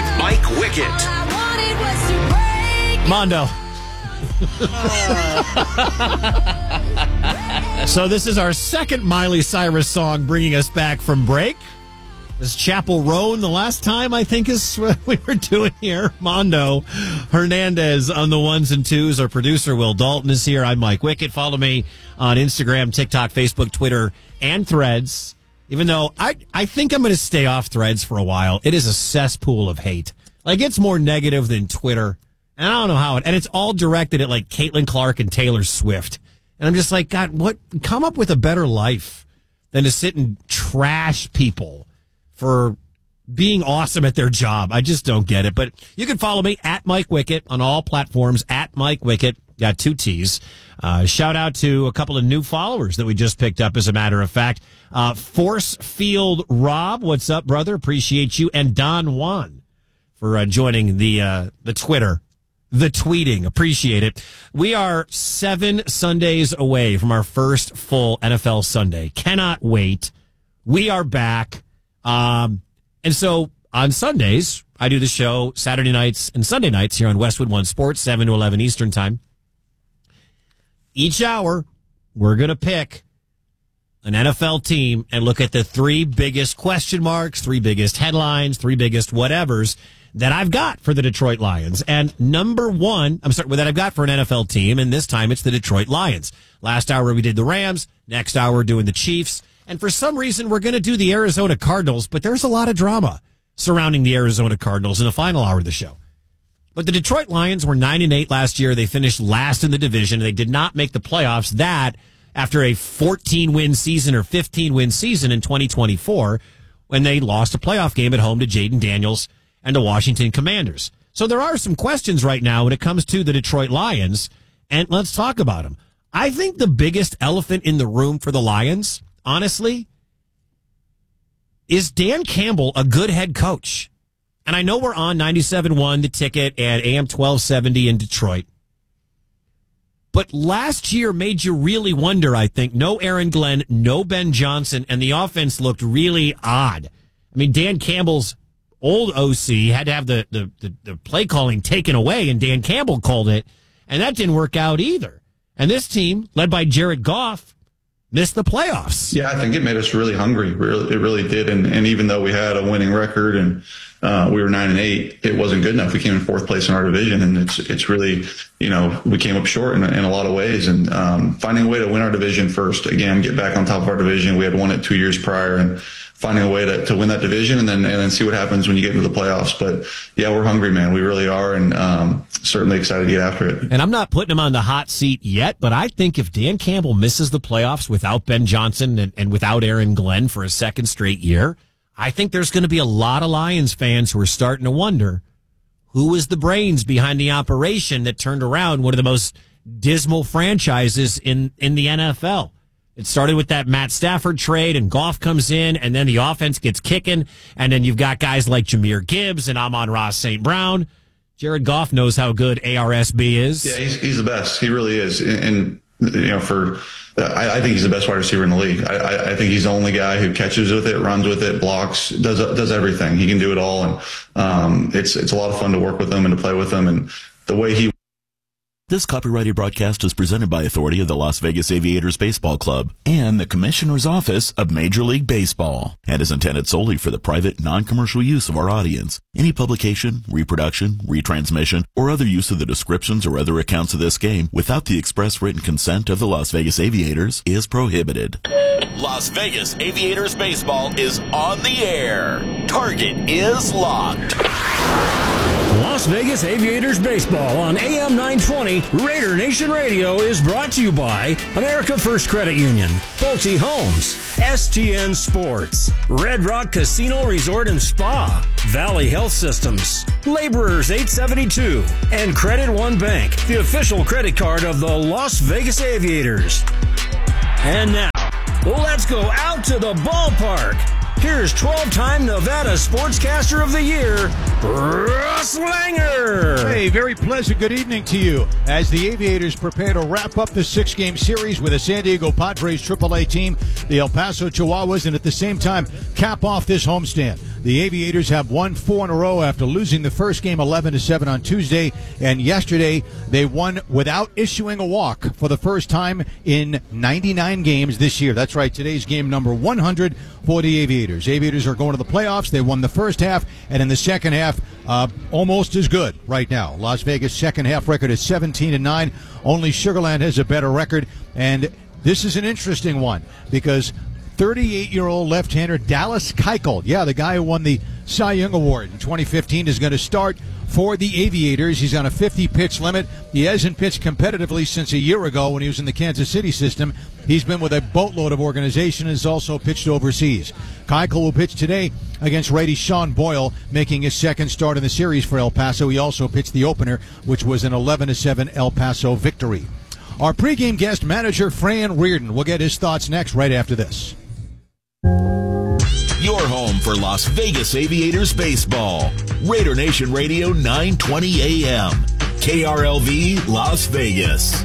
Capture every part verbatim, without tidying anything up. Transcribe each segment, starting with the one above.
with Mike Wickett. Mondo. So this is our second Miley Cyrus song bringing us back from break. This is Chapel Roan the last time, I think, is what we were doing here. Mondo Hernandez on the ones and twos. Our producer, Will Dalton, is here. I'm Mike Wickett. Follow me on Instagram, TikTok, Facebook, Twitter, and Threads. Even though I, I think I'm going to stay off Threads for a while. It is a cesspool of hate. Like, it's more negative than Twitter. And I don't know how it... And it's all directed at, like, Caitlin Clark and Taylor Swift. And I'm just like, God, what? Come up with a better life than to sit and trash people for being awesome at their job. I just don't get it. But you can follow me at Mike Wickett on all platforms, at Mike Wickett. Got two T's. Uh, shout out to a couple of new followers that we just picked up, as a matter of fact. Uh, Force Field Rob, what's up, brother? Appreciate you. And Don Juan for uh, joining the uh, the Twitter, the tweeting. Appreciate it. We are seven Sundays away from our first full N F L Sunday. Cannot wait. We are back. Um, and so on Sundays, I do the show Saturday nights and Sunday nights here on Westwood One Sports, seven to eleven Eastern time. Each hour, we're going to pick an N F L team and look at the three biggest question marks, three biggest headlines, three biggest whatevers that I've got for the Detroit Lions. And number one, I'm sorry, that I've got for an N F L team, and this time it's the Detroit Lions. Last hour we did the Rams. Next hour we're doing the Chiefs. And for some reason, we're going to do the Arizona Cardinals, but there's a lot of drama surrounding the Arizona Cardinals in the final hour of the show. But the Detroit Lions were nine and eight last year. They finished last in the division. They did not make the playoffs. That after a fourteen-win season or fifteen-win season in twenty twenty-four, when they lost a playoff game at home to Jaden Daniels and the Washington Commanders. So there are some questions right now when it comes to the Detroit Lions, and let's talk about them. I think the biggest elephant in the room for the Lions, honestly, is Dan Campbell a good head coach? And I know we're on ninety-seven point one, The Ticket, and A M twelve seventy in Detroit. But last year made you really wonder, I think. No Aaron Glenn, no Ben Johnson, and the offense looked really odd. I mean, Dan Campbell's old O C had to have the, the, the, the play calling taken away, and Dan Campbell called it, and that didn't work out either. And this team, led by Jared Goff, missed the playoffs. Yeah, I think it made us really hungry. Really, it really did. And, and even though we had a winning record and uh, we were nine and eight, it wasn't good enough. We came in fourth place in our division, and it's it's really, you know, we came up short in, in a lot of ways. And um, finding a way to win our division first, again, get back on top of our division. We had won it two years prior, and finding a way to, to win that division and then and then see what happens when you get into the playoffs. But yeah, we're hungry, man. We really are, and um, certainly excited to get after it. And I'm not putting him on the hot seat yet, but I think if Dan Campbell misses the playoffs without Ben Johnson and, and without Aaron Glenn for a second straight year, I think there's going to be a lot of Lions fans who are starting to wonder who was the brains behind the operation that turned around one of the most dismal franchises in, in the N F L. It started with that Matt Stafford trade, and Goff comes in, and then the offense gets kicking, and then you've got guys like Jahmyr Gibbs and Amon-Ra Saint Brown. Jared Goff knows how good A R S B is. Yeah, he's, he's the best. He really is. And, and you know, for I, I think he's the best wide receiver in the league. I, I, I think he's the only guy who catches with it, runs with it, blocks, does does everything. He can do it all, and um, it's it's a lot of fun to work with him and to play with him, and the way he. This copyrighted broadcast is presented by authority of the Las Vegas Aviators Baseball Club and the Commissioner's Office of Major League Baseball, and is intended solely for the private, non-commercial use of our audience. Any publication, reproduction, retransmission, or other use of the descriptions or other accounts of this game without the express written consent of the Las Vegas Aviators is prohibited. Las Vegas Aviators Baseball is on the air. Target is locked. Las Vegas Aviators Baseball on A M nine twenty Raider Nation Radio is brought to you by America First Credit Union, Pulte Homes, S T N Sports, Red Rock Casino Resort and Spa, Valley Health Systems, Laborers eight seventy-two, and Credit One Bank, the official credit card of the Las Vegas Aviators. And now, let's go out to the ballpark. here's twelve-time Nevada Sportscaster of the Year, Russ Langer. Hey, very pleasant good evening to you as the Aviators prepare to wrap up the six-game series with the San Diego Padres triple A team, the El Paso Chihuahuas, and at the same time cap off this homestand. The Aviators have won four in a row after losing the first game eleven to seven on Tuesday, and yesterday they won without issuing a walk for the first time in ninety-nine games this year. That's right, today's game number one hundred for the Aviators. Aviators are going to the playoffs. They won the first half, and in the second half, uh, almost as good right now. Las Vegas' second half record is seventeen and nine. Only Sugar Land has a better record, and this is an interesting one because thirty-eight-year-old left-hander Dallas Keuchel, yeah, the guy who won the Cy Young Award in twenty fifteen, is going to start for the Aviators. He's on a fifty-pitch limit. He hasn't pitched competitively since a year ago when he was in the Kansas City system. He's been with a boatload of organization and has also pitched overseas. Keuchel will pitch today against righty Sean Boyle, making his second start in the series for El Paso. He also pitched the opener, which was an eleven to seven El Paso victory. Our pregame guest, manager Fran Reardon, will get his thoughts next right after this. Your home for Las Vegas Aviators baseball. Raider Nation Radio nine twenty A M. K R L V Las Vegas.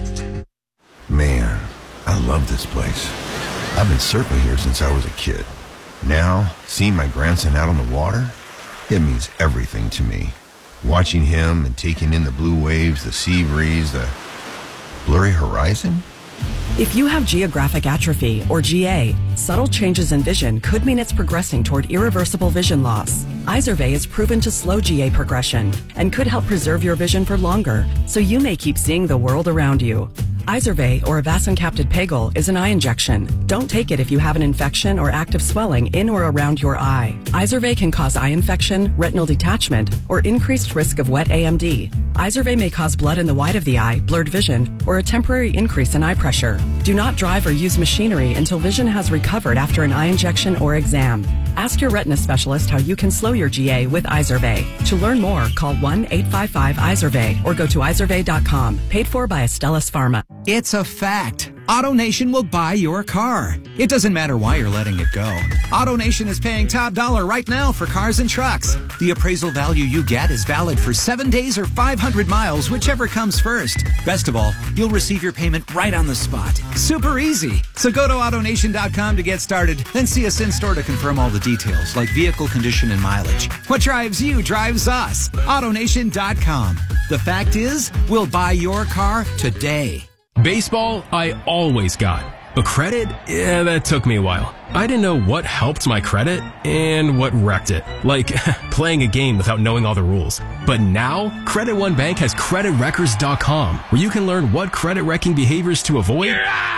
Man, I love this place. I've been surfing here since I was a kid. Now, seeing my grandson out on the water, it means everything to me. Watching him and taking in the blue waves, the sea breeze, the blurry horizon. If you have geographic atrophy, or G A, subtle changes in vision could mean it's progressing toward irreversible vision loss. Izervay is proven to slow G A progression and could help preserve your vision for longer, so you may keep seeing the world around you. Izervay, or avacincaptad pegol, is an eye injection. Don't take it if you have an infection or active swelling in or around your eye. Izervay can cause eye infection, retinal detachment, or increased risk of wet A M D. Izervay may cause blood in the white of the eye, blurred vision, or a temporary increase in eye pressure. Do not drive or use machinery until vision has recovered after an eye injection or exam. Ask your retina specialist how you can slow your G A with Izervay. To learn more, call one eight five five Izervay or go to izervay dot com. Paid for by Astellas Pharma. It's a fact. AutoNation will buy your car. It doesn't matter why you're letting it go. AutoNation is paying top dollar right now for cars and trucks. The appraisal value you get is valid for seven days or five hundred miles, whichever comes first. Best of all, you'll receive your payment right on the spot. Super easy. So go to AutoNation dot com to get started, then see us in-store to confirm all the details, like vehicle condition and mileage. What drives you drives us. AutoNation dot com. The fact is, we'll buy your car today. Baseball, I always got. But credit, yeah, that took me a while. I didn't know what helped my credit and what wrecked it. Like playing a game without knowing all the rules. But now, Credit One Bank has credit wreckers dot com, where you can learn what credit wrecking behaviors to avoid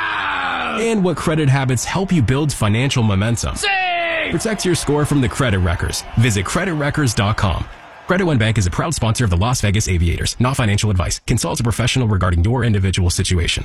and what credit habits help you build financial momentum. Save! Protect your score from the credit wreckers. Visit credit wreckers dot com. Credit One Bank is a proud sponsor of the Las Vegas Aviators. Not financial advice. Consult a professional regarding your individual situation.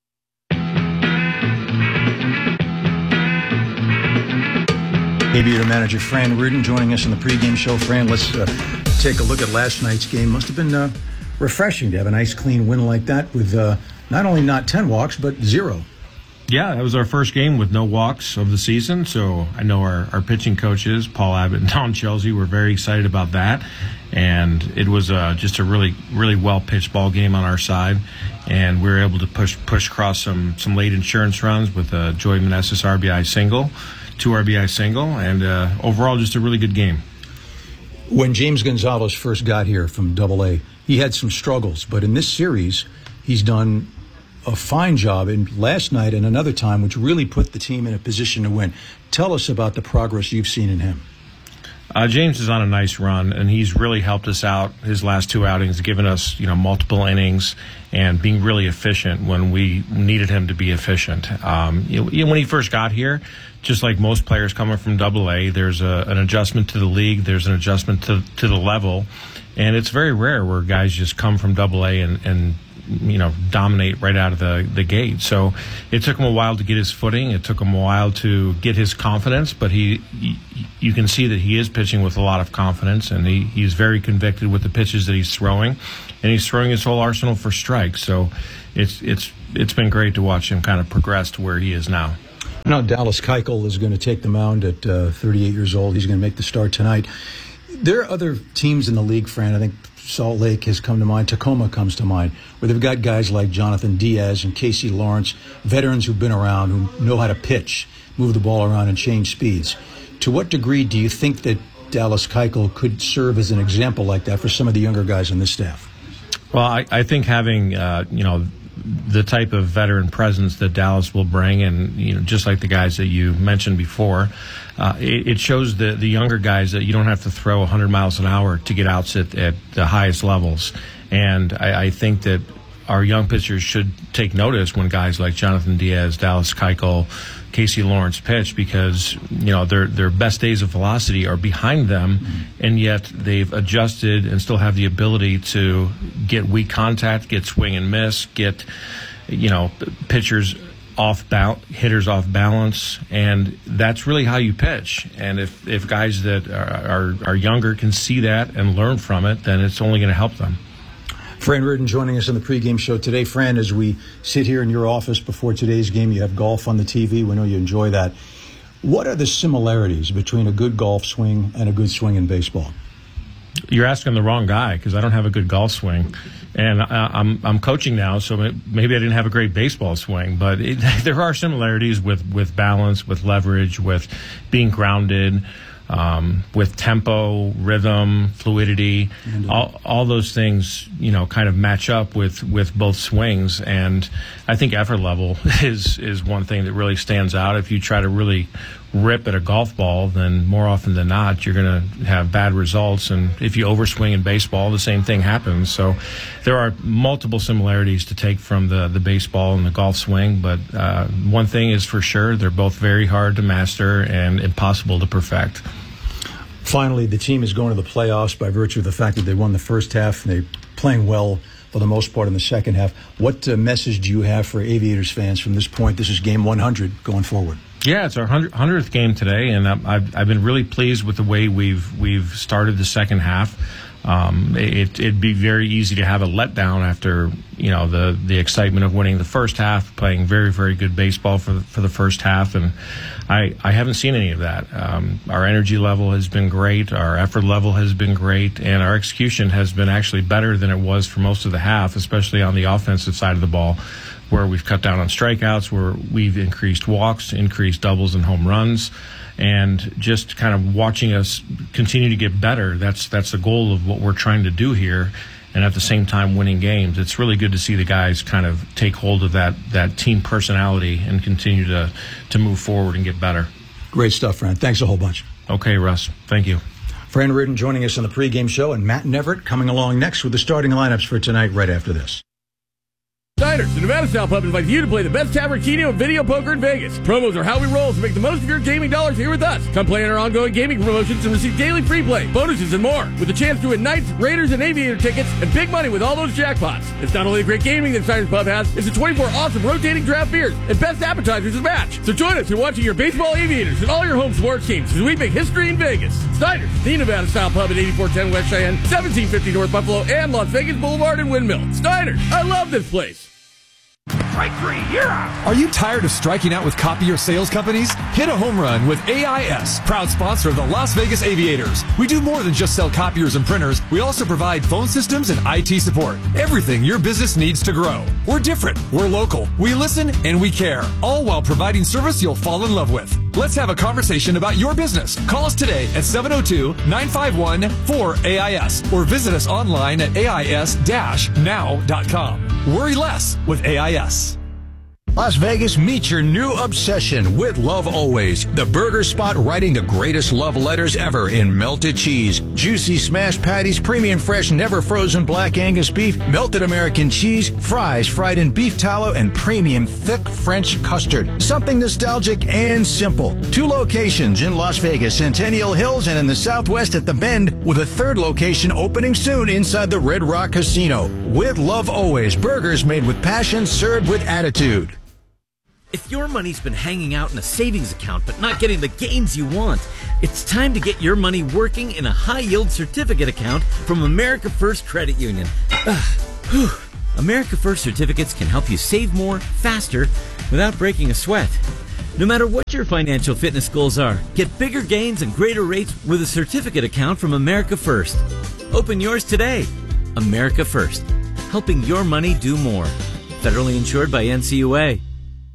Aviator manager Fran Reardon joining us in the pregame show. Fran, let's uh, take a look at last night's game. Must have been uh, refreshing to have a nice, clean win like that with uh, not only not ten walks, but zero. Yeah, that was our first game with no walks of the season, so I know our, our pitching coaches, Paul Abbott and Don Chelsea, were very excited about that, and it was uh, just a really, really well-pitched ball game on our side, and we were able to push push across some, some late insurance runs with a Joey Meneses R B I single, two R B I single, and uh, overall just a really good game. When James Gonzalez first got here from Double A, he had some struggles, but in this series, he's done a fine job in last night and another time, which really put the team in a position to win. Tell us about the progress you've seen in him. Uh, James is on a nice run, and he's really helped us out his last two outings, giving us, you know, multiple innings and being really efficient when we needed him to be efficient. Um, you know, when he first got here, just like most players coming from Double A, there's a, an adjustment to the league, there's an adjustment to to the level, and it's very rare where guys just come from Double A and, and you know, dominate right out of the, the gate. So it took him a while to get his footing. It took him a while to get his confidence, but he, he you can see that he is pitching with a lot of confidence, and he, he's very convicted with the pitches that he's throwing, and he's throwing his whole arsenal for strikes. So it's it's it's been great to watch him kind of progress to where he is now. Now, Dallas Keuchel is going to take the mound at uh, thirty-eight years old. He's going to make the start tonight. There are other teams in the league, Fran. I think Salt Lake has come to mind. Tacoma comes to mind, where they've got guys like Jonathan Diaz and Casey Lawrence, veterans who've been around, who know how to pitch, move the ball around, and change speeds. To what degree do you think that Dallas Keuchel could serve as an example like that for some of the younger guys on this staff? Well, I, I think having, uh, you know, the type of veteran presence that Dallas will bring, and you know, just like the guys that you mentioned before, uh, it, it shows the the younger guys that you don't have to throw one hundred miles an hour to get outs at, at the highest levels. And I, I think that our young pitchers should take notice when guys like Jonathan Diaz, Dallas Keuchel, Casey Lawrence pitch, because you know their their best days of velocity are behind them, mm-hmm. and yet they've adjusted and still have the ability to get weak contact, get swing and miss, get you know pitchers off bal- hitters off balance, and that's really how you pitch. And if if guys that are are, are younger can see that and learn from it, then it's only going to help them. Fran Riordan joining us on the pregame show today. Fran, as we sit here in your office before today's game, you have golf on the T V. We know you enjoy that. What are the similarities between a good golf swing and a good swing in baseball? You're asking the wrong guy, because I don't have a good golf swing. And I, I'm I'm coaching now, so maybe I didn't have a great baseball swing. But it, there are similarities with, with balance, with leverage, with being grounded, Um, with tempo, rhythm, fluidity, all, all those things, you know, kind of match up with, with both swings. And I think effort level is, is one thing that really stands out. If you try to really rip at a golf ball, then more often than not, you're going to have bad results. And if you overswing in baseball, the same thing happens. So there are multiple similarities to take from the, the baseball and the golf swing. But uh, one thing is for sure, they're both very hard to master and impossible to perfect. Finally, the team is going to the playoffs by virtue of the fact that they won the first half and they're playing well for the most part in the second half. What uh, message do you have for Aviators fans from this point? This is game one hundred going forward. Yeah, it's our hundredth game today, and I've, I've been really pleased with the way we've we've started the second half. Um, it, it'd be very easy to have a letdown after you know the the excitement of winning the first half, playing very very good baseball for the, for the first half, and I I haven't seen any of that. Um, our energy level has been great, our effort level has been great, and our execution has been actually better than it was for most of the half, especially on the offensive side of the ball, where we've cut down on strikeouts, where we've increased walks, increased doubles and home runs, and just kind of watching us continue to get better. That's that's the goal of what we're trying to do here, and at the same time winning games. It's really good to see the guys kind of take hold of that, that team personality and continue to, to move forward and get better. Great stuff, Fran. Thanks a whole bunch. Okay, Russ. Thank you. Fran Riordan joining us on the pregame show, and Matt Neverett coming along next with the starting lineups for tonight right after this. Diners, the Nevada Style Pub invites you to play the best tavern, keno, and video poker in Vegas. Promos are how we roll, so make the most of your gaming dollars here with us. Come play in our ongoing gaming promotions and receive daily free play, bonuses, and more, with a chance to win Knights, Raiders, and Aviator tickets, and big money with all those jackpots. It's not only the great gaming that Diners Pub has, it's the twenty-four awesome rotating draft beers and best appetizers to match. So join us in watching your baseball Aviators and all your home sports teams as we make history in Vegas. Diners, the Nevada Style Pub at eighty-four ten West Cheyenne, seventeen fifty North Buffalo, and Las Vegas Boulevard and Windmill. Diners, I love this place. Strike three, you're out. Are you tired of striking out with copier sales companies? Hit a home run with A I S, proud sponsor of the Las Vegas Aviators. We do more than just sell copiers and printers. We also provide phone systems and I T support. Everything your business needs to grow. We're different. We're local. We listen and we care, all while providing service you'll fall in love with. Let's have a conversation about your business. Call us today at seven oh two, nine five one, four A I S or visit us online at A I S dash now dot com. Worry less with A I S. Las Vegas, meet your new obsession with Love Always, the burger spot writing the greatest love letters ever in melted cheese, juicy smashed patties, premium fresh never frozen black Angus beef, melted American cheese, fries fried in beef tallow, and premium thick French custard. Something nostalgic and simple. Two locations in Las Vegas, Centennial Hills, and in the Southwest at the Bend, with a third location opening soon inside the Red Rock Casino. With Love Always, burgers made with passion, served with attitude. If your money's been hanging out in a savings account but not getting the gains you want, it's time to get your money working in a high-yield certificate account from America First Credit Union. America First certificates can help you save more, faster, without breaking a sweat. No matter what your financial fitness goals are, get bigger gains and greater rates with a certificate account from America First. Open yours today. America First, helping your money do more. Federally insured by N C U A.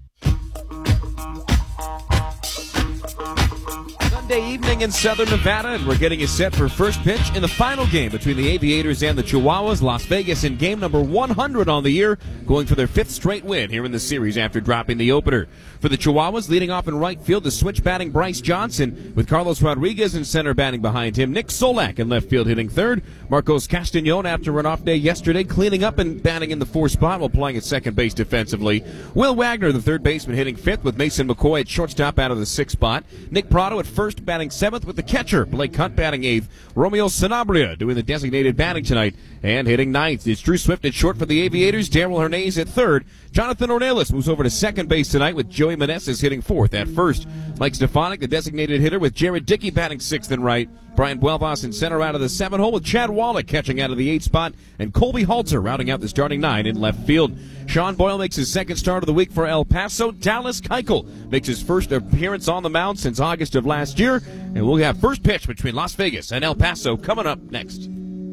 Sunday evening in Southern Nevada, and we're getting you set for first pitch in the final game between the Aviators and the Chihuahuas. Las Vegas in game number one hundred on the year, going for their fifth straight win here in the series after dropping the opener. For the Chihuahuas, leading off in right field, the switch batting Bryce Johnson, with Carlos Rodriguez in center batting behind him. Nick Solak in left field hitting third. Marcos Castañon, after an off day yesterday, cleaning up and batting in the fourth spot while playing at second base defensively. Will Wagner, the third baseman, hitting fifth, with Mason McCoy at shortstop out of the sixth spot. Nick Prado at first, batting seventh, with the catcher Blake Hunt batting eighth. Romeo Sanabria doing the designated batting tonight and hitting ninth. It's Drew Swift at short for the Aviators. Darryl Hernandez at third. Jonathan Ornelas moves over to second base tonight, with Joey Meneses hitting fourth at first. Mike Stefanik, the designated hitter, with Jared Dickey batting sixth and right. Brian Buelvas in center out of the seven hole, with Chad Wallach catching out of the eighth spot, and Colby Halter rounding out the starting nine in left field. Sean Boyle makes his second start of the week for El Paso. Dallas Keuchel makes his first appearance on the mound since August of last year, and we'll have first pitch between Las Vegas and El Paso coming up next.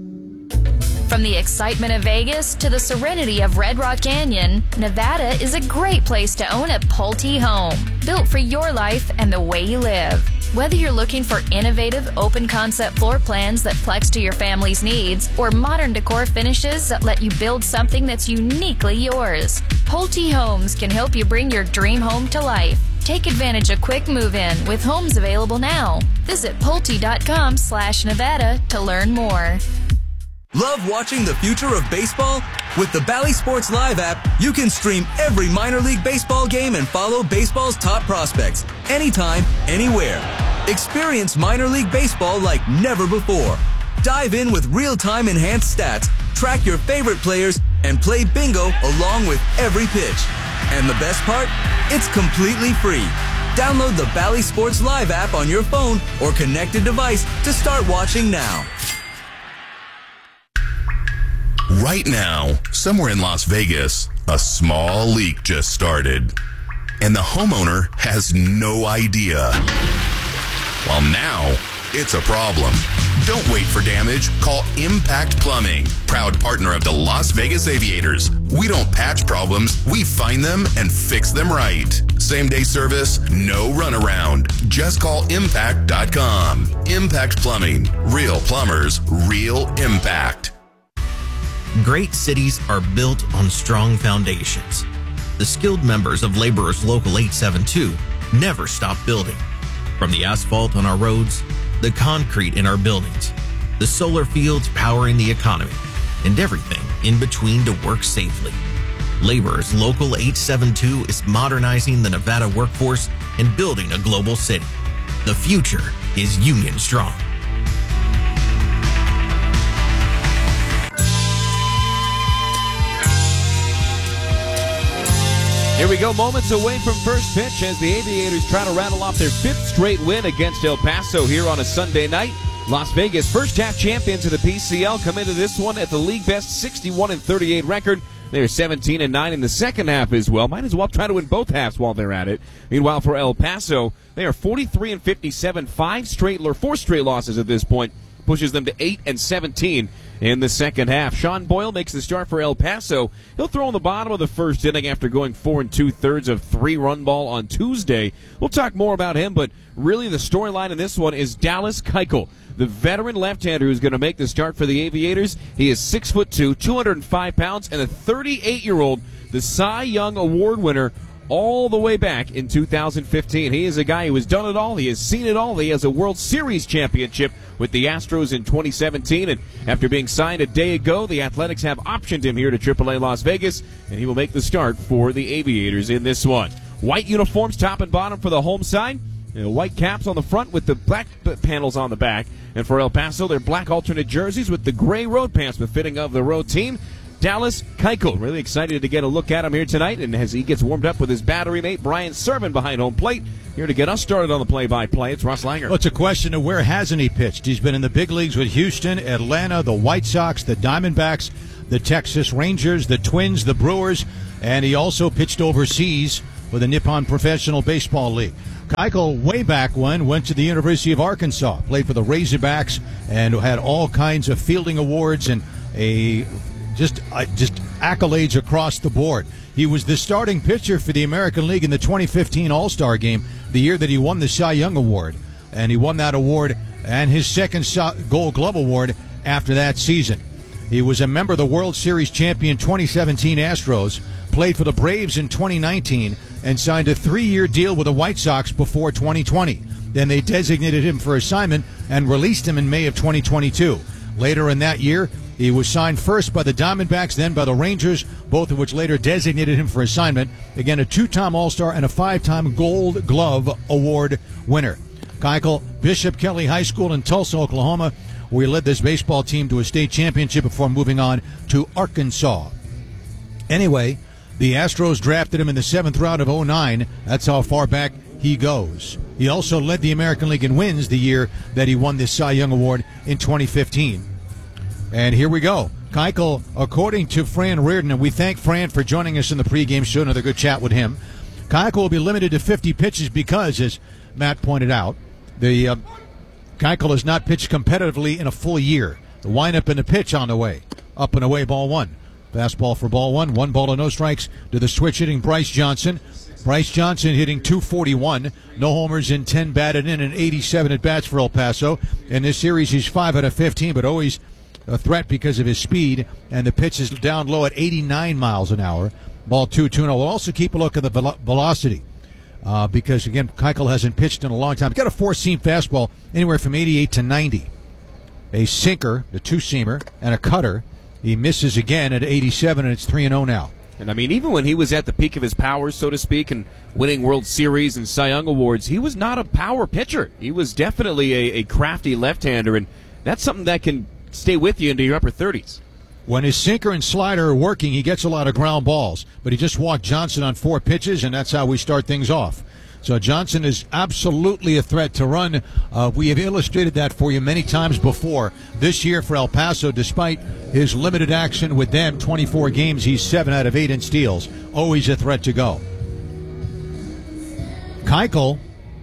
From the excitement of Vegas to the serenity of Red Rock Canyon, Nevada is a great place to own a Pulte home, built for your life and the way you live. Whether you're looking for innovative, open-concept floor plans that flex to your family's needs, or modern decor finishes that let you build something that's uniquely yours, Pulte Homes can help you bring your dream home to life. Take advantage of quick move-in with homes available now. Visit Pulte.com slash Nevada to learn more. Love watching the future of baseball? With the Bally Sports Live app, you can stream every minor league baseball game and follow baseball's top prospects anytime, anywhere. Experience minor league baseball like never before. Dive in with real-time enhanced stats, track your favorite players, and play bingo along with every pitch. And the best part? It's completely free. Download the Bally Sports Live app on your phone or connected device to start watching now. Right now, somewhere in Las Vegas, a small leak just started, and the homeowner has no idea. Well, now, it's a problem. Don't wait for damage. Call Impact Plumbing, proud partner of the Las Vegas Aviators. We don't patch problems, we find them and fix them right. Same-day service, no runaround. Just call impact dot com. Impact Plumbing. Real plumbers, real impact. Great cities are built on strong foundations. The skilled members of Laborers Local eight seven two never stop building. From the asphalt on our roads, the concrete in our buildings, the solar fields powering the economy, and everything in between to work safely. Laborers Local eight seven two is modernizing the Nevada workforce and building a global city. The future is Union Strong. Here we go, moments away from first pitch as the Aviators try to rattle off their fifth straight win against El Paso here on a Sunday night. Las Vegas, first half champions of the P C L, come into this one at the league best sixty-one and thirty-eight record. They're seventeen and nine in the second half as well. Might as well try to win both halves while they're at it. Meanwhile, for El Paso, they are forty-three and fifty-seven, five straight or four straight losses at this point, pushes them to eight and seventeen in the second half. Sean Boyle makes the start for El Paso. He'll throw in the bottom of the first inning after going four and two-thirds of three-run ball on Tuesday. We'll talk more about him, but really the storyline in this one is Dallas Keuchel, the veteran left-hander who's going to make the start for the Aviators. He is six foot two, two hundred five pounds, and a thirty-eight-year-old, the Cy Young Award winner, all the way back in two thousand fifteen. He is a guy who has done it all. He has seen it all. He has a World Series championship with the Astros in twenty seventeen, and after being signed a day ago, the Athletics have optioned him here to triple A Las Vegas, and he will make the start for the Aviators in this one. White uniforms top and bottom for the home side. You know, white caps on the front with the black panels on the back. And for El Paso, they're black alternate jerseys with the gray road pants befitting of the road team. Dallas Keuchel, really excited to get a look at him here tonight, and as he gets warmed up with his battery mate Brian Sermon behind home plate, here to get us started on the play-by-play, it's Russ Langer. Well, it's a question of where hasn't he pitched. He's been in the big leagues with Houston, Atlanta, the White Sox, the Diamondbacks, the Texas Rangers, the Twins, the Brewers, and he also pitched overseas for the Nippon Professional Baseball League. Keuchel, way back when, went to the University of Arkansas, played for the Razorbacks, and had all kinds of fielding awards and a just uh, just accolades across the board. He was the starting pitcher for the American League in the twenty fifteen All-Star Game, the year that he won the Cy Young Award. And he won that award and his second Gold Glove Award after that season. He was a member of the World Series champion twenty seventeen Astros, played for the Braves in twenty nineteen, and signed a three-year deal with the White Sox before twenty twenty. Then they designated him for assignment and released him in May of twenty twenty-two. Later in that year, he was signed first by the Diamondbacks, then by the Rangers, both of which later designated him for assignment. Again, a two-time All-Star and a five-time Gold Glove Award winner. Keuchel, Bishop Kelly High School in Tulsa, Oklahoma, where he led this baseball team to a state championship before moving on to Arkansas. Anyway, the Astros drafted him in the seventh round of oh nine. That's how far back he goes. He also led the American League in wins the year that he won this Cy Young Award in twenty fifteen. And here we go. Keuchel, according to Fran Reardon, and we thank Fran for joining us in the pregame show, another good chat with him. Keuchel will be limited to fifty pitches because, as Matt pointed out, the uh, Keuchel has not pitched competitively in a full year. The windup and the pitch on the way. Up and away, ball one. Fastball for ball one. One ball and no strikes to the switch hitting Bryce Johnson. Bryce Johnson hitting two forty-one. No homers in ten batted in and eighty-seven at bats for El Paso. In this series, he's five out of fifteen, but always a threat because of his speed. And the pitch is down low at eighty-nine miles an hour. Ball two, two. We'll also keep a look at the velo- velocity. Uh, because, again, Keuchel hasn't pitched in a long time. He's got a four-seam fastball anywhere from eighty-eight to ninety. A sinker, the two-seamer, and a cutter. He misses again at eighty-seven, and it's three and oh now. And, I mean, even when he was at the peak of his powers, so to speak, and winning World Series and Cy Young Awards, he was not a power pitcher. He was definitely a, a crafty left-hander, and that's something that can stay with you into your upper thirties. When his sinker and slider are working, he gets a lot of ground balls. But he just walked Johnson on four pitches, and that's how we start things off. So Johnson is absolutely a threat to run. Uh, we have illustrated that for you many times before. This year for El Paso, despite his limited action with them, twenty-four games, he's seven out of eight in steals. Always a threat to go. Keuchel,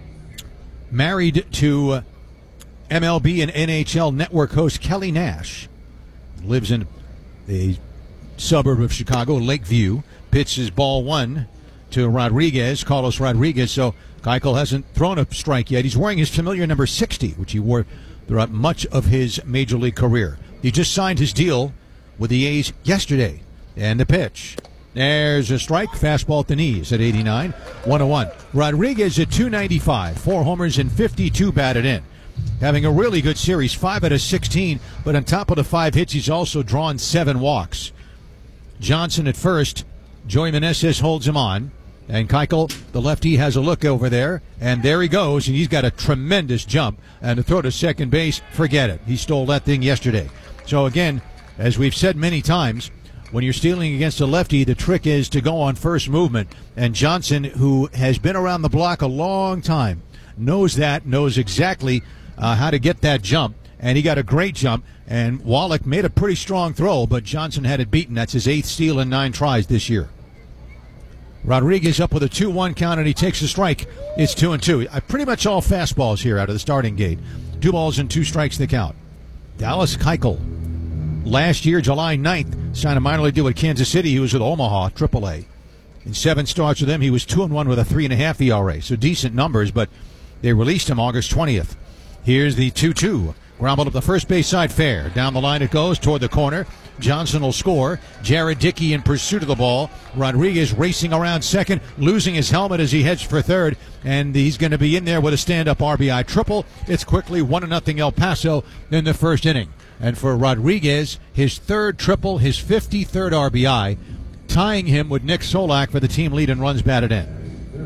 married to M L B and N H L network host Kelly Nash, lives in a suburb of Chicago, Lakeview. Pitches ball one to Rodriguez, Carlos Rodriguez. So Keuchel hasn't thrown a strike yet. He's wearing his familiar number sixty, which he wore throughout much of his major league career. He just signed his deal with the A's yesterday. And the pitch. There's a strike. Fastball at the knees at eighty-nine. one oh one. Rodriguez at two ninety-five. Four homers and fifty-two batted in. Having a really good series, five out of sixteen, but on top of the five hits, he's also drawn seven walks. Johnson at first. Joey Meneses holds him on. And Keuchel, the lefty, has a look over there. And there he goes, and he's got a tremendous jump. And to throw to second base, forget it. He stole that thing yesterday. So again, as we've said many times, when you're stealing against a lefty, the trick is to go on first movement. And Johnson, who has been around the block a long time, knows that, knows exactly uh, how to get that jump. And he got a great jump. And Wallach made a pretty strong throw, but Johnson had it beaten. That's his eighth steal in nine tries this year. Rodriguez up with a two one count, and he takes a strike. It's two and two. Pretty much all fastballs here out of the starting gate. Two balls and two strikes the count. Dallas Keuchel. Last year, July ninth, signed a minor league deal with Kansas City. He was with Omaha, triple A. In seven starts with them, he was two and one with a three and a half E R A. So decent numbers, but they released him August twentieth. Here's the two two. Ground ball up the first base side, fair. Down the line it goes toward the corner. Johnson will score. Jared Dickey in pursuit of the ball. Rodriguez racing around second, losing his helmet as he heads for third, and he's going to be in there with a stand-up R B I triple. It's quickly one to nothing El Paso in the first inning. And for Rodriguez, his third triple, his fifty-third R B I, tying him with Nick Solak for the team lead in runs batted in.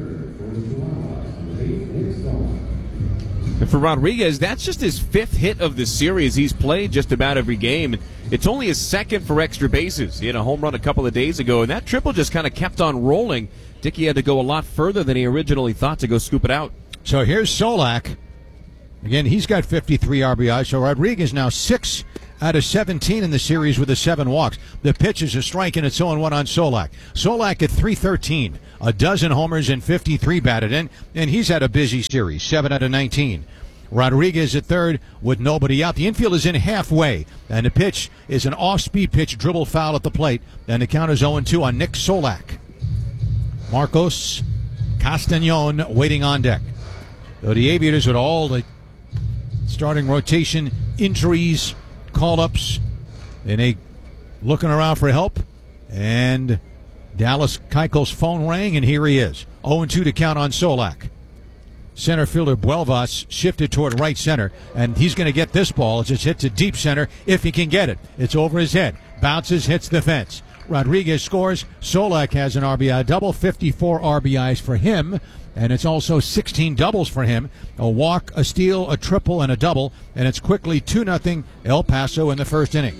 And for Rodriguez, that's just his fifth hit of the series. He's played just about every game. It's only his second for extra bases. He had a home run a couple of days ago, and that triple just kind of kept on rolling. Dickey had to go a lot further than he originally thought to go scoop it out. So here's Solak. Again, he's got fifty-three R B I. So Rodriguez now six out of seventeen in the series with the seven walks. The pitch is a strike, and it's oh and one on Solak. Solak at three thirteen, a dozen homers and fifty-three batted in, and he's had a busy series, seven out of nineteen. Rodriguez at third with nobody out. The infield is in halfway, and the pitch is an off-speed pitch, dribble foul at the plate, and the count is oh and two on Nick Solak. Marcos Castañon waiting on deck. So the Aviators with all the starting rotation, injuries, call-ups, and they looking around for help, and Dallas Keuchel's phone rang, and here he is. oh and two to count on Solak. Center fielder Buelvas shifted toward right center, and he's going to get this ball as it's hit to deep center if he can get it. It's over his head. Bounces, hits the fence. Rodriguez scores. Solak has an R B I double, fifty-four R B Is for him, and it's also sixteen doubles for him. A walk, a steal, a triple, and a double, and it's quickly two nothing El Paso in the first inning.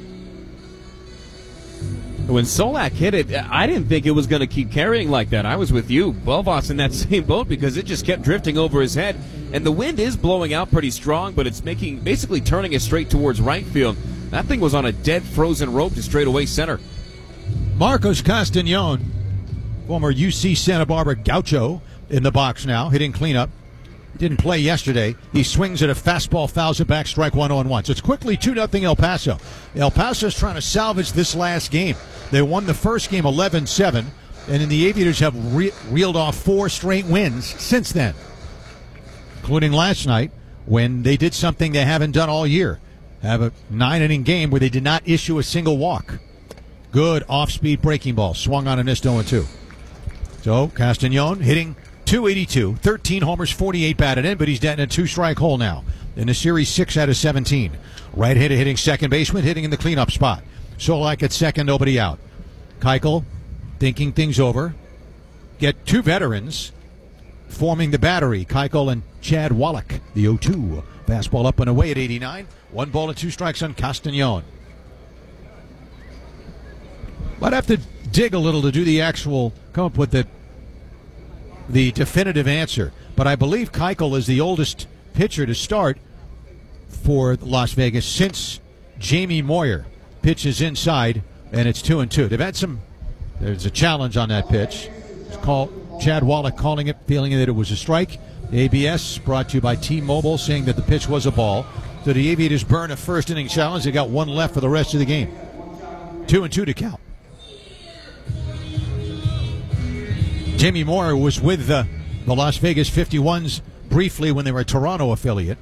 When Solak hit it, I didn't think it was going to keep carrying like that. I was with you, Buelvas, in that same boat because it just kept drifting over his head. And the wind is blowing out pretty strong, but it's making basically turning it straight towards right field. That thing was on a dead frozen rope to straightaway center. Marcos Castañon, former U C Santa Barbara Gaucho, in the box now, hitting cleanup. Didn't play yesterday. He swings at a fastball, fouls it back, strike one oh one. So it's quickly two nothing El Paso. El Paso's trying to salvage this last game. They won the first game eleven seven, and then the Aviators have re- reeled off four straight wins since then, including last night when they did something they haven't done all year. Have a nine-inning game where they did not issue a single walk. Good off-speed breaking ball. Swung on and missed oh and two. So Castañon hitting two eighty-two, thirteen homers, forty-eight batted in, but he's dead in a two-strike hole now. In the series, six out of seventeen. Right-hander hitting second baseman, hitting in the cleanup spot. Solak at second, nobody out. Keuchel thinking things over. Get two veterans forming the battery. Keuchel and Chad Wallach, the oh two. Fastball up and away at eighty-nine. One ball and two strikes on Castañon. Might have to dig a little to do the actual, come up with the the definitive answer. But I believe Keuchel is the oldest pitcher to start for Las Vegas since Jamie Moyer. Pitches inside, and it's two and two. They've had some, there's a challenge on that pitch. It's called, Chad Wallach calling it, feeling that it was a strike. The A B S brought to you by T-Mobile, saying that the pitch was a ball. So the Aviators burn a first inning challenge. They got one left for the rest of the game. Two and two to count. Jamie Moore was with the, the Las Vegas fifty-ones briefly when they were a Toronto affiliate.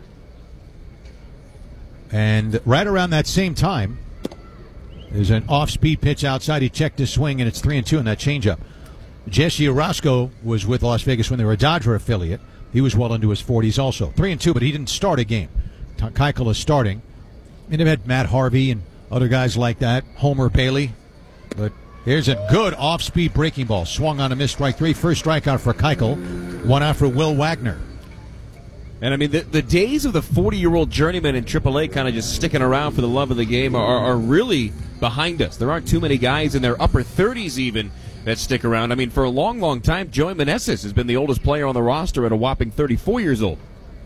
And right around that same time, there's an off-speed pitch outside. He checked his swing, and it's three and two in that changeup. Jesse Orozco was with Las Vegas when they were a Dodger affiliate. He was well into his forties also. Three and two, but he didn't start a game. Keuchel is starting. And they've had Matt Harvey and other guys like that. Homer Bailey. But here's a good off-speed breaking ball. Swung on a missed strike three. First strikeout for Keuchel. One out for Will Wagner. And, I mean, the, the days of the forty-year-old journeyman in triple A kind of just sticking around for the love of the game are, are really behind us. There aren't too many guys in their upper thirties even that stick around. I mean, for a long, long time, Joey Meneses has been the oldest player on the roster at a whopping thirty-four years old.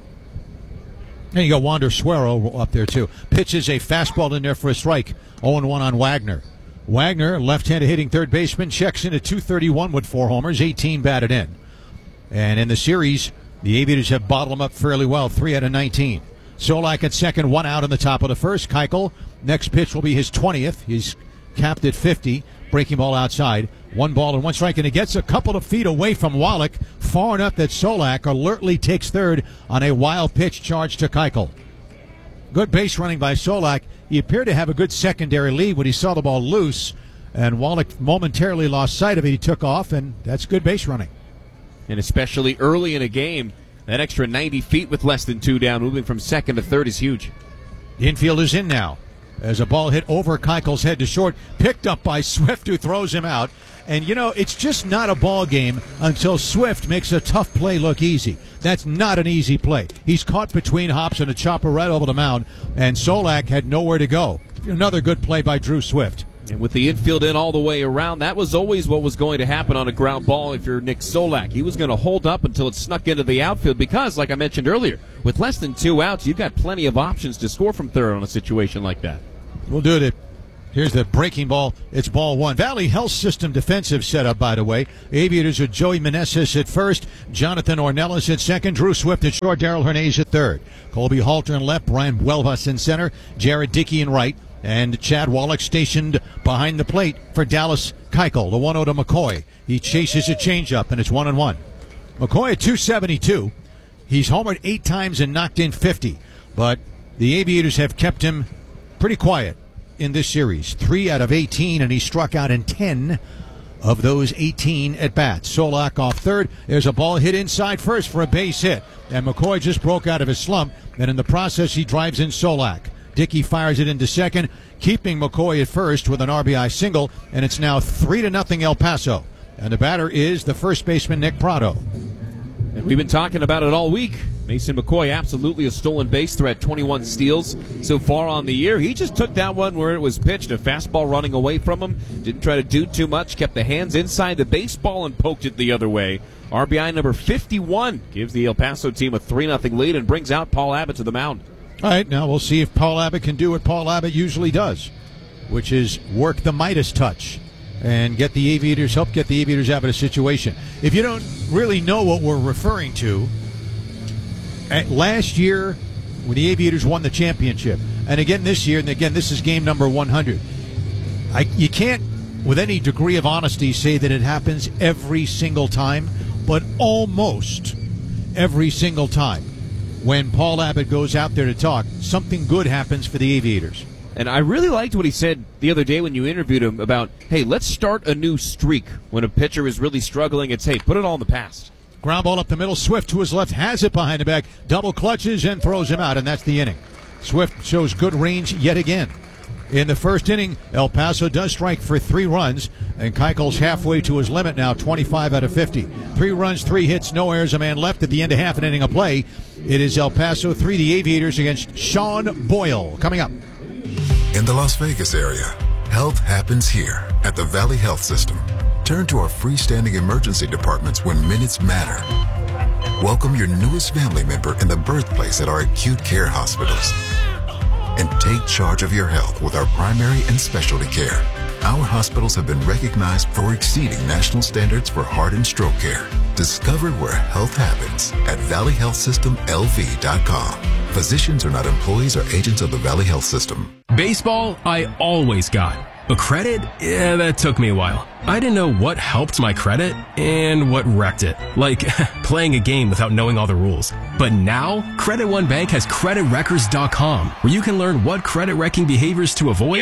And you got Wander Suero up there, too. Pitches a fastball in there for a strike. oh and one on Wagner. Wagner, left-handed hitting third baseman, checks in at two thirty-one with four homers, eighteen batted in. And in the series, the Aviators have bottled him up fairly well, three out of nineteen. Solak at second, one out in the top of the first. Keuchel, next pitch will be his twentieth. He's capped at fifty. Breaking ball outside. One ball and one strike, and he gets a couple of feet away from Wallach, far enough that Solak alertly takes third on a wild pitch charge to Keuchel. Good base running by Solak. He appeared to have a good secondary lead when he saw the ball loose, and Wallach momentarily lost sight of it. He took off, and that's good base running. And especially early in a game, that extra ninety feet with less than two down, moving from second to third is huge. The infield is in now. As a ball hit over Keuchel's head to short, picked up by Swift, who throws him out. And, you know, it's just not a ball game until Swift makes a tough play look easy. That's not an easy play. He's caught between hops and a chopper right over the mound, and Solak had nowhere to go. Another good play by Drew Swift. And with the infield in all the way around, that was always what was going to happen on a ground ball if you're Nick Solak. He was going to hold up until it snuck into the outfield because, like I mentioned earlier, with less than two outs, you've got plenty of options to score from third on a situation like that. We'll do it. Here's the breaking ball. It's ball one. Valley Health System defensive setup, by the way. Aviators with Joey Meneses at first, Jonathan Ornelas at second, Drew Swift at short, Daryl Hernandez at third. Colby Halter in left, Brian Buelvas in center, Jared Dickey in right, and Chad Wallach stationed behind the plate for Dallas Keuchel. The one oh to McCoy. He chases a changeup, and it's one and one. McCoy at two seventy-two. He's homered eight times and knocked in fifty, but the Aviators have kept him pretty quiet in this series. Three out of eighteen, and he struck out in ten of those eighteen at-bats. Solak off third. There's a ball hit inside first for a base hit, and McCoy just broke out of his slump, and in the process he drives in Solak. Dickey fires it into second, keeping McCoy at first with an R B I single, and it's now three to nothing El Paso. And the batter is the first baseman, Nick Prado. And we've been talking about it all week. Mason McCoy, absolutely a stolen base threat, twenty-one steals so far on the year. He just took that one where it was pitched, a fastball running away from him. Didn't try to do too much, kept the hands inside the baseball and poked it the other way. R B I number fifty-one gives the El Paso team a three nothing lead and brings out Paul Abbott to the mound. All right, now we'll see if Paul Abbott can do what Paul Abbott usually does, which is work the Midas touch and get the Aviators, help get the Aviators out of a situation. If you don't really know what we're referring to, at last year when the Aviators won the championship, and again this year, and again this is game number one hundred, I, you can't with any degree of honesty say that it happens every single time, but almost every single time when Paul Abbott goes out there to talk, something good happens for the Aviators. And I really liked what he said the other day when you interviewed him about, hey, let's start a new streak. When a pitcher is really struggling, it's, hey, put it all in the past. Ground ball up the middle. Swift to his left, has it behind the back, double clutches and throws him out, and that's the inning. Swift shows good range yet again. In the first inning, El Paso does strike for three runs, and Keuchel's halfway to his limit now, twenty-five out of fifty. Three runs, three hits, no errors, a man left at the end of half an inning of play. It is El Paso three, the Aviators against Sean Boyle. Coming up. In the Las Vegas area, health happens here at the Valley Health System. Turn to our freestanding emergency departments when minutes matter. Welcome your newest family member in the birthplace at our acute care hospitals. And take charge of your health with our primary and specialty care. Our hospitals have been recognized for exceeding national standards for heart and stroke care. Discover where health happens at valley health system L V dot com. Physicians are not employees or agents of the Valley Health System. Baseball, I always got. But credit? Yeah, that took me a while. I didn't know what helped my credit and what wrecked it. Like playing a game without knowing all the rules. But now, Credit One Bank has credit records dot com, where you can learn what credit wrecking behaviors to avoid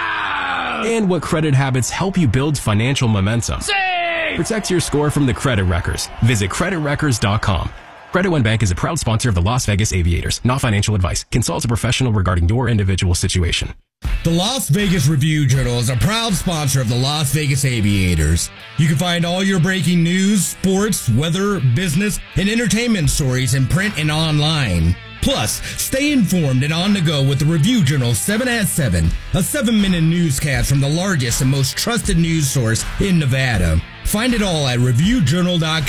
and what credit habits help you build financial momentum. Save! Protect your score from the credit wreckers. Visit credit records dot com. Credit One Bank is a proud sponsor of the Las Vegas Aviators. Not financial advice. Consult a professional regarding your individual situation. The Las Vegas Review-Journal is a proud sponsor of the Las Vegas Aviators. You can find all your breaking news, sports, weather, business, and entertainment stories in print and online. Plus, stay informed and on the go with the Review-Journal seven at seven, a seven-minute newscast from the largest and most trusted news source in Nevada. Find it all at review journal dot com.